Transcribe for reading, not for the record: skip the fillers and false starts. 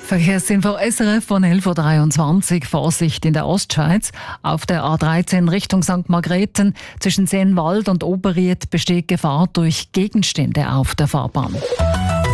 Verkehrsinfo SRF von 11.23 Uhr. Vorsicht in der Ostschweiz. Auf der A13 Richtung St. Margrethen zwischen Seenwald und Oberried besteht Gefahr durch Gegenstände auf der Fahrbahn.